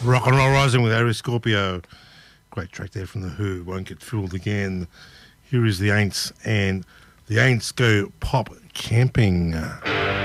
Rock and Roll Rising with Aries Scorpio. Great track there from The Who. Won't Get Fooled Again. Here is the Aints, and the Aints go pop camping.